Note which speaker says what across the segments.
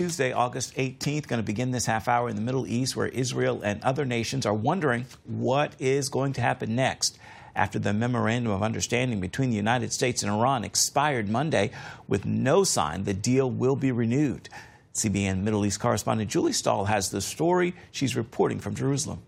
Speaker 1: Tuesday, August 18th, going to begin this half hour in the Middle East, where Israel and other nations are wondering what is going to happen next after the memorandum of understanding between the United States and Iran expired Monday with no sign the deal will be renewed. CBN Middle East correspondent Julie Stahl has the story. She's reporting from Jerusalem.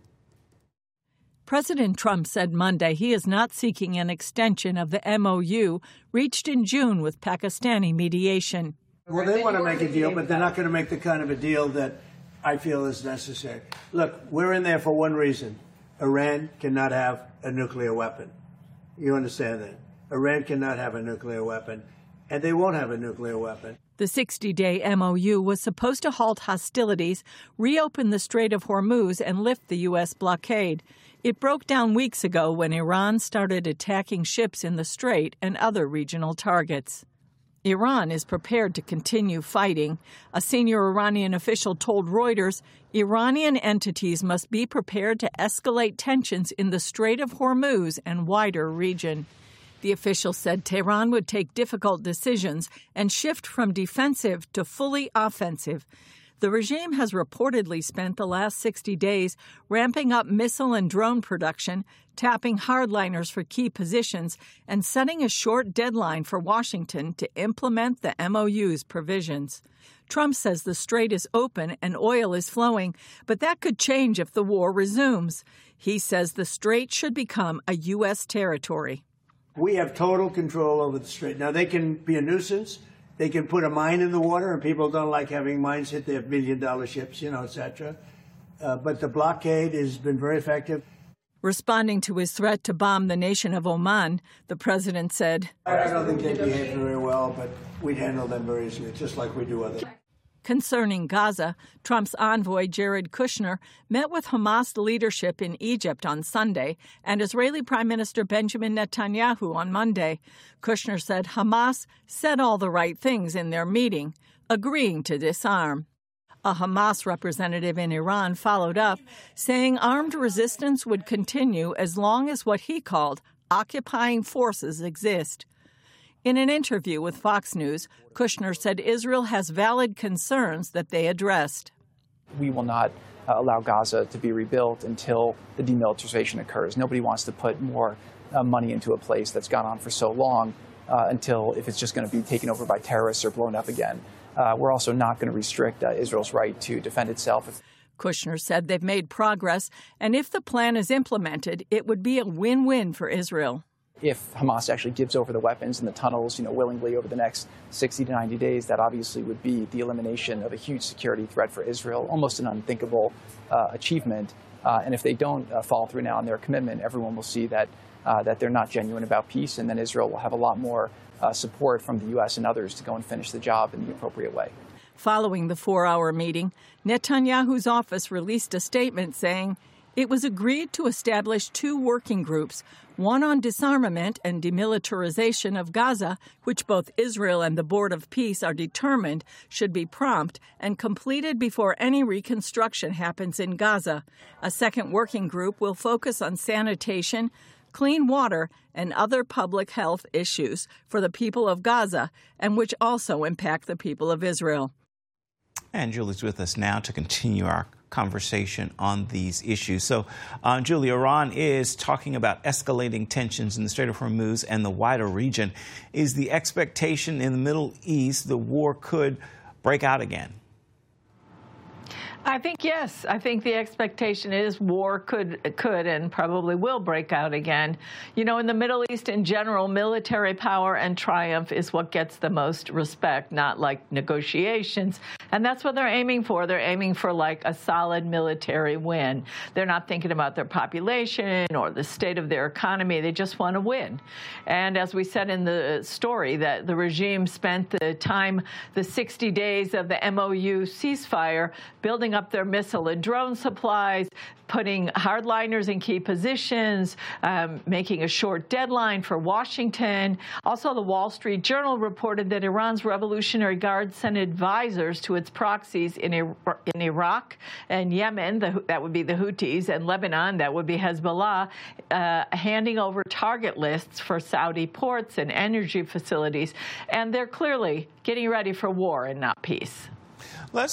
Speaker 2: President Trump said Monday he is not seeking an extension of the MOU reached in June with Pakistani mediation.
Speaker 3: Well, they want to make a deal, but they're not going to make the kind of a deal that I feel is necessary. Look, we're in there for one reason. Iran cannot have a nuclear weapon. You understand that? Iran cannot have a nuclear weapon, and they won't have a nuclear weapon.
Speaker 2: The 60-day MOU was supposed to halt hostilities, reopen the Strait of Hormuz, and lift the U.S. blockade. It broke down weeks ago when Iran started attacking ships in the strait and other regional targets. Iran is prepared to continue fighting. A senior Iranian official told Reuters Iranian entities must be prepared to escalate tensions in the Strait of Hormuz and wider region. The official said Tehran would take difficult decisions and shift from defensive to fully offensive. The regime has reportedly spent the last 60 days ramping up missile and drone production, tapping hardliners for key positions, and setting a short deadline for Washington to implement the MOU's provisions. Trump says the strait is open and oil is flowing, but that could change if the war resumes. He says the strait should become a U.S. territory.
Speaker 3: We have total control over the strait. Now, they can be a nuisance. They can put a mine in the water, and people don't like having mines hit their billion-dollar ships, et cetera. But the blockade has been very effective.
Speaker 2: Responding to his threat to bomb the nation of Oman, the president said,
Speaker 3: I don't think they behave very well, but we'd handle them very easily, just like we do others.
Speaker 2: Concerning Gaza, Trump's envoy Jared Kushner met with Hamas leadership in Egypt on Sunday and Israeli Prime Minister Benjamin Netanyahu on Monday. Kushner said Hamas said all the right things in their meeting, agreeing to disarm. A Hamas representative in Iran followed up, saying armed resistance would continue as long as what he called occupying forces exist. In an interview with Fox News, Kushner said Israel has valid concerns that they addressed.
Speaker 4: We will not allow Gaza to be rebuilt until the demilitarization occurs. Nobody wants to put more money into a place that's gone on for so long until if it's just going to be taken over by terrorists or blown up again. We're also not going to restrict Israel's right to defend itself.
Speaker 2: Kushner said they've made progress, and if the plan is implemented, it would be a win-win for Israel.
Speaker 4: If Hamas actually gives over the weapons and the tunnels, willingly over the next 60 to 90 days, that obviously would be the elimination of a huge security threat for Israel, almost an unthinkable achievement. And if they don't follow through now on their commitment, everyone will see that they're not genuine about peace, and then Israel will have a lot more support from the U.S. and others to go and finish the job in the appropriate way.
Speaker 2: Following the 4-hour meeting, Netanyahu's office released a statement saying it was agreed to establish 2 working groups, one on disarmament and demilitarization of Gaza, which both Israel and the Board of Peace are determined should be prompt and completed before any reconstruction happens in Gaza. A second working group will focus on sanitation, clean water, and other public health issues for the people of Gaza, and which also impact the people of Israel.
Speaker 1: And Julie's with us now to continue our conversation on these issues. So, Julie, Iran is talking about escalating tensions in the Strait of Hormuz and the wider region. Is the expectation in the Middle East the war could break out again?
Speaker 5: I think yes. I think the expectation is war could and probably will break out again. In the Middle East in general, military power and triumph is what gets the most respect, not like negotiations. And that's what they're aiming for. They're aiming for like a solid military win. They're not thinking about their population or the state of their economy. They just want to win. And as we said in the story, that the regime spent the 60 days of the MOU ceasefire building up their missile and drone supplies, putting hardliners in key positions, making a short deadline for Washington. Also, the Wall Street Journal reported that Iran's Revolutionary Guard sent advisors to its proxies in Iraq and Yemen, that would be the Houthis, and Lebanon, that would be Hezbollah, handing over target lists for Saudi ports and energy facilities. And they're clearly getting ready for war and not peace.